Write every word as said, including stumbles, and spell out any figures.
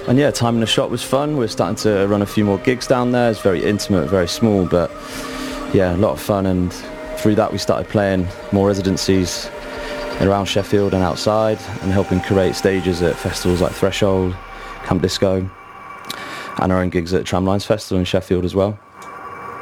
And yeah, Time in the Shop was fun. We're starting to run a few more gigs down there. It's very intimate, very small, but yeah, a lot of fun. And through that we started playing more residencies around Sheffield and outside, and helping curate stages at festivals like Threshold, Camp Disco, and our own gigs at Tramlines Festival in Sheffield as well.